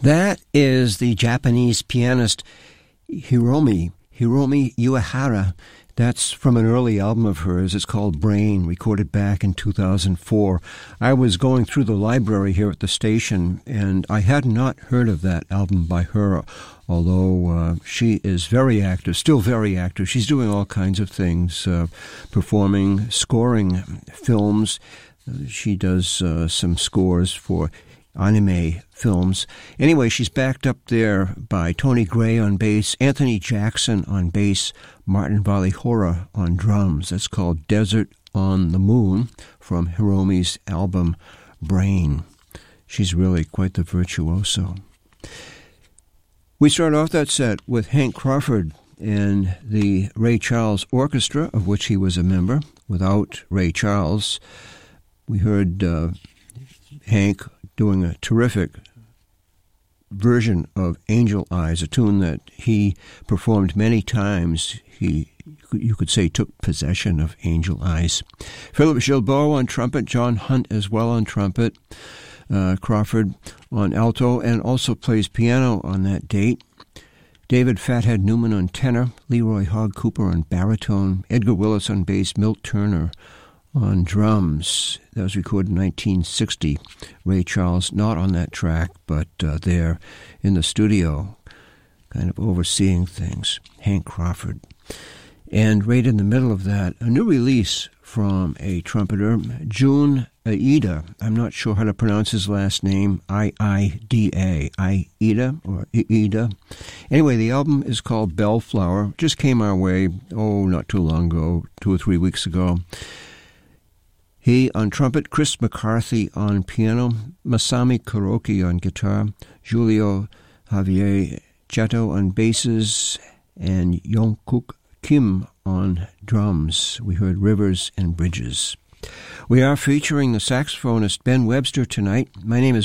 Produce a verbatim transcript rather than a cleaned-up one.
That is the Japanese pianist Hiromi, Hiromi Uehara. That's from an early album of hers. It's called Brain, recorded back in two thousand four. I was going through the library here at the station, and I had not heard of that album by her, although uh, she is very active, still very active. She's doing all kinds of things, uh, performing, scoring films. Uh, she does uh, some scores for anime films. Anyway, she's backed up there by Tony Gray on bass, Anthony Jackson on bass, Martin Valihora on drums. That's called Desert on the Moon from Hiromi's album Brain. She's really quite the virtuoso. We start off that set with Hank Crawford and the Ray Charles Orchestra, of which he was a member. Without Ray Charles, we heard uh, Hank doing a terrific version of Angel Eyes, a tune that he performed many times. He, you could say, took possession of Angel Eyes. Philip Gilbeau on trumpet, John Hunt as well on trumpet, uh, Crawford on alto, and also plays piano on that date. David Fathead Newman on tenor, Leroy Hogg Cooper on baritone, Edgar Willis on bass, Milt Turner on drums. That was recorded in nineteen sixty. Ray Charles not on that track, but uh, there in the studio, kind of overseeing things. Hank Crawford. And right in the middle of that, a new release from a trumpeter, Jun Aida. I'm not sure how to pronounce his last name, I I D A. Aida or Aida. Anyway, the album is called Bellflower. Just came our way, oh, not too long ago, two or three weeks ago. He on trumpet, Chris McCarthy on piano, Masami Kuroki on guitar, Julio Javier Chato on basses, and Yongkook Kim on drums. We heard Rivers and Bridges. We are featuring the saxophonist Ben Webster tonight. My name is